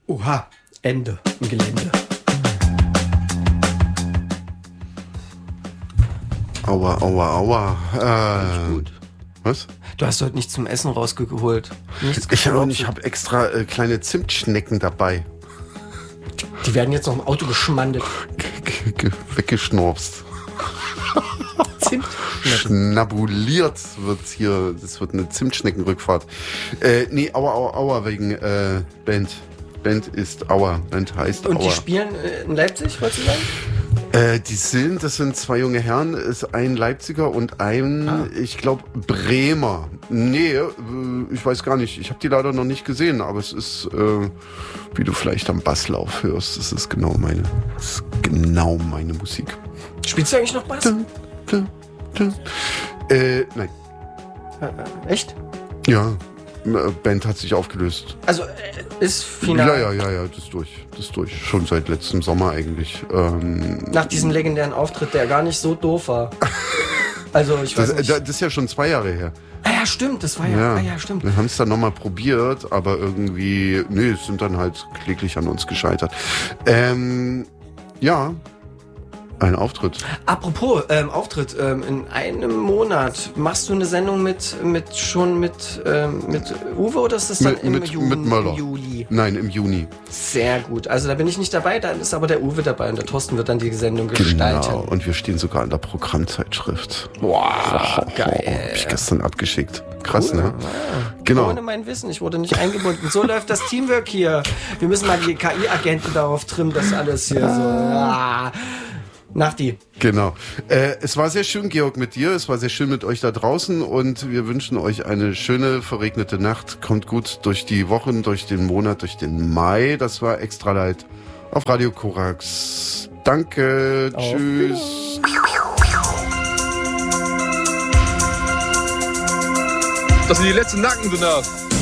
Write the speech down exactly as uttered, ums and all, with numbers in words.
Oha, Ende im Gelände. Aua, aua, aua. Äh, gut. Was? Du hast heute nichts zum Essen rausgeholt. Nichts Ich habe gekauft. ich hab extra äh, kleine Zimtschnecken dabei. Die werden jetzt noch im Auto geschmandet. G- g- Weggeschnorpst. Zimt. Schnabuliert wird hier. Das wird eine Zimtschneckenrückfahrt. Äh, nee, aua, aua, aua, wegen äh, Band. Band ist Aua. Band heißt Und Aua. die spielen äh, in Leipzig, wolltest du sagen? Äh, die sind, das sind zwei junge Herren, ist ein Leipziger und ein, Ah. ich glaube, Bremer. Nee, äh, ich weiß gar nicht. Ich habe die leider noch nicht gesehen, aber es ist, äh, wie du vielleicht am Basslauf hörst, das ist genau meine, das ist genau meine Musik. Spielst du eigentlich noch Bass? Dun, dun, dun. Äh, nein. Äh, echt? Ja, äh, Band hat sich aufgelöst. Also äh, ist final. Ja, ja, ja, ja, das ist durch. Das ist durch. Schon seit letztem Sommer eigentlich. Ähm, Nach diesem legendären Auftritt, der gar nicht so doof war. Also ich weiß das, nicht. das ist ja schon zwei Jahre her. Ah ja, stimmt, das war ja, Ja, ah, ja stimmt. Wir haben es dann nochmal probiert, aber irgendwie, nee, es sind dann halt kläglich an uns gescheitert. Ähm, ja, ein Auftritt. Apropos ähm, Auftritt, ähm, in einem Monat machst du eine Sendung mit, mit schon mit, ähm, mit Uwe oder ist das dann Mit- im mit- Juni, mit Möller. im Juli? Nein, im Juni. Sehr gut. Also da bin ich nicht dabei, dann ist aber der Uwe dabei und der Thorsten wird dann die Sendung gestalten. Genau, und wir stehen sogar in der Programmzeitschrift. Wow, geil. Hab ich gestern abgeschickt. Krass, Cool. ne? Ah, Genau. Ohne mein Wissen, ich wurde nicht eingebunden. So läuft das Teamwork hier. Wir müssen mal die K I-Agenten darauf trimmen, dass alles hier so... Ah. Nachti. Genau. Äh, es war sehr schön, Georg, mit dir. Es war sehr schön mit euch da draußen und wir wünschen euch eine schöne, verregnete Nacht. Kommt gut durch die Wochen, durch den Monat, durch den Mai. Das war Extra Light auf Radio Korax. Danke. Auf Tschüss. Das sind die letzten Nacken, du Nerv.